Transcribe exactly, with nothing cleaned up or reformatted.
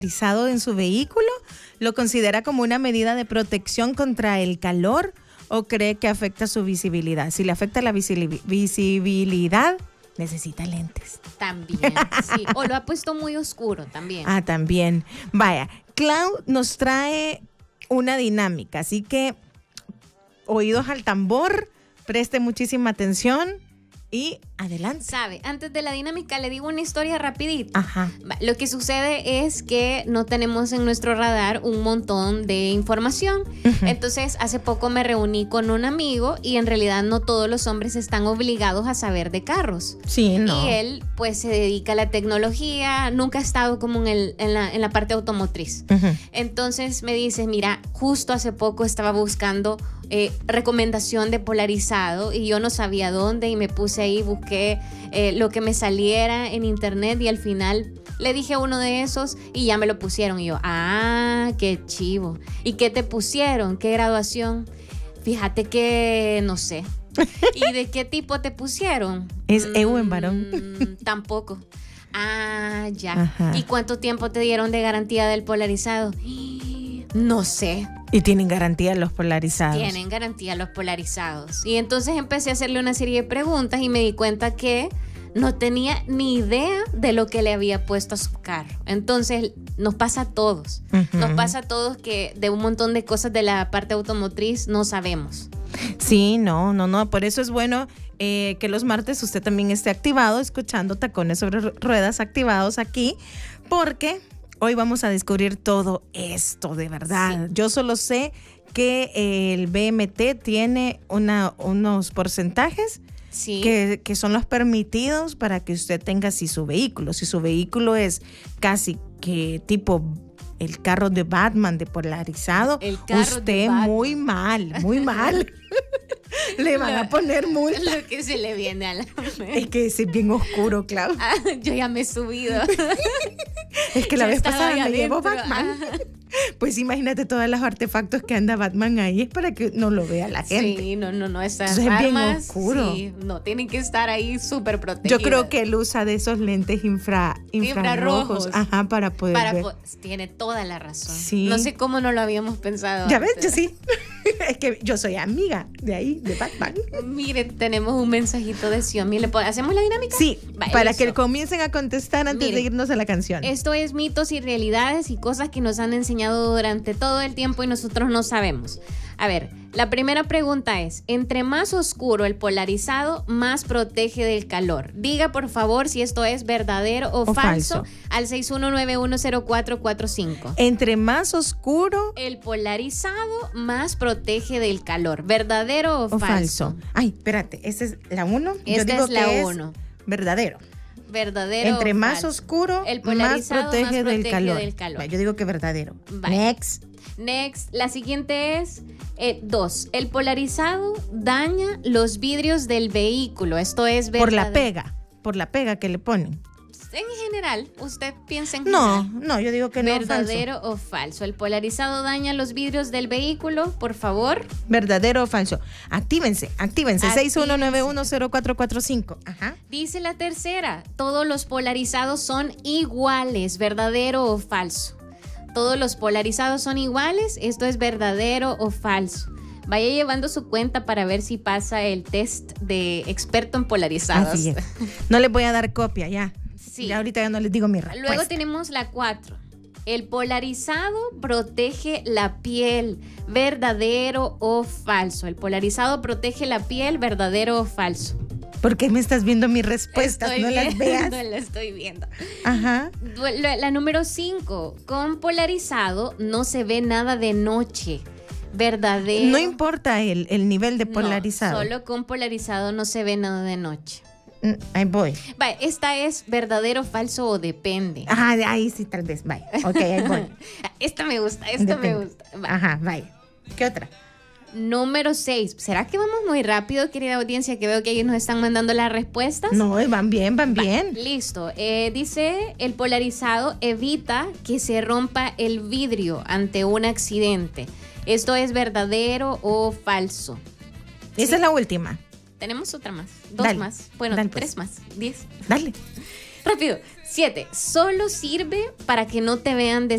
polarizado en su vehículo? ¿Lo considera como una medida de protección contra el calor o cree que afecta su visibilidad? Si le afecta la visi- visibilidad, necesita lentes. También, sí. O lo ha puesto muy oscuro también. Ah, también. Vaya, Clau nos trae una dinámica, así que oídos al tambor, preste muchísima atención y adelante. Sabe, antes de la dinámica le digo una historia rapidita. Ajá. Lo que sucede es que no tenemos en nuestro radar un montón de información. Uh-huh. Entonces, hace poco me reuní con un amigo y en realidad no todos los hombres están obligados a saber de carros. Sí, no. Y él, pues, se dedica a la tecnología, nunca ha estado como en, el, en, la, en la parte automotriz. Uh-huh. Entonces, me dice, mira, justo hace poco estaba buscando eh, recomendación de polarizado y yo no sabía dónde y me puse ahí, busqué eh, lo que me saliera en internet y al final le dije a uno de esos y ya me lo pusieron y yo, ah, qué chivo. ¿Y qué te pusieron? ¿Qué graduación? Fíjate que no sé. ¿Y de qué tipo te pusieron? ¿Es mm, E U en varón? Tampoco. Ah, ya. Ajá. ¿Y cuánto tiempo te dieron de garantía del polarizado? No sé. Y tienen garantía los polarizados. Tienen garantía los polarizados. Y entonces empecé a hacerle una serie de preguntas y me di cuenta que no tenía ni idea de lo que le había puesto a su carro. Entonces nos pasa a todos. Uh-huh. Nos pasa a todos que de un montón de cosas de la parte automotriz no sabemos. Sí, no, no, no. Por eso es bueno eh, que los martes usted también esté activado, escuchando Tacones sobre Ruedas activados aquí, porque hoy vamos a descubrir todo esto, de verdad. Sí. Yo solo sé que el B M T tiene una, unos porcentajes sí. que, que son los permitidos para que usted tenga así su vehículo. Si su vehículo es casi que tipo el carro de Batman de polarizado, usted muy mal, muy mal. Le van lo, a poner multa. Lo que se le viene a la mente. Es que es bien oscuro, Clau. Ah, yo ya me he subido. Es que la ya vez pasada me llevó Batman. Ah. Pues imagínate todos los artefactos que anda Batman ahí, es para que no lo vea la gente. Sí, no, no, no, esas Entonces armas, es bien oscuro. Sí, no, tienen que estar ahí súper protegidas. Yo creo que él usa de esos lentes infra, infrarrojos, ajá, para poder para ver. Po- tiene toda la razón. Sí. No sé cómo no lo habíamos pensado. Ya antes. ves, yo sí. Es que yo soy amiga de ahí, de Batman. Miren, tenemos un mensajito de Xiaomi. ¿Le ¿Hacemos la dinámica? Sí, Va, para eso. que comiencen a contestar antes Miren, de irnos a la canción. Esto es mitos y realidades y cosas que nos han enseñado durante todo el tiempo y nosotros no sabemos. A ver, la primera pregunta es, entre más oscuro el polarizado, más protege del calor. Diga, por favor, si esto es verdadero o, o falso, falso al seis uno nueve uno cero cuatro cuatro cinco. Entre más oscuro el polarizado, más protege del calor. ¿Verdadero o, o falso? falso? Ay, espérate, ¿esta es la uno? Esta es la uno. Verdadero. Verdadero. Entre o más falso. oscuro, el más protege, más protege del, del, calor. del calor. Yo digo que verdadero. Vale. Next. Next. La siguiente es eh, dos. El polarizado daña los vidrios del vehículo. Esto es verdadero. Por la pega. Por la pega que le ponen. En general, usted piensa en no, general. No, yo digo que no. ¿Verdadero falso. o falso? ¿El polarizado daña los vidrios del vehículo? Por favor. ¿Verdadero o falso? Actívense, actívense. seis uno nueve uno cero cuatro cuatro cinco. Ajá. Dice la tercera. Todos los polarizados son iguales. ¿Verdadero o falso? Todos los polarizados son iguales. ¿Esto es verdadero o falso? Vaya llevando su cuenta para ver si pasa el test de experto en polarizados. Así es. No les voy a dar copia ya. Sí. Ya ahorita ya no les digo mi respuesta. Luego tenemos la cuatro. El polarizado protege la piel. ¿Verdadero o falso? El polarizado protege la piel. ¿Verdadero o falso? ¿Por qué me estás viendo mis respuestas? Estoy no viendo, las veas. No las estoy viendo. Ajá. La, la número cinco. Con polarizado no se ve nada de noche. ¿Verdadero? No importa el, el nivel de polarizado. No, solo con polarizado no se ve nada de noche. Ahí voy. Vaya, esta es verdadero, falso o depende. Ajá, ahí sí, tal vez. Vaya. Ok, ahí voy. Esta me gusta, esta depende. me gusta. Vaya. Ajá, vaya. ¿Qué otra? Número seis. ¿Será que vamos muy rápido, querida audiencia? Que veo que ellos nos están mandando las respuestas. No, van bien, van bien. Va, listo. Eh, dice, el polarizado evita que se rompa el vidrio ante un accidente. ¿Esto es verdadero o falso? Esa ¿Sí? es la última. Tenemos otra más, dos Dale. más, bueno, Dale, tres pues. más, diez. Dale. rápido. Siete, solo sirve para que no te vean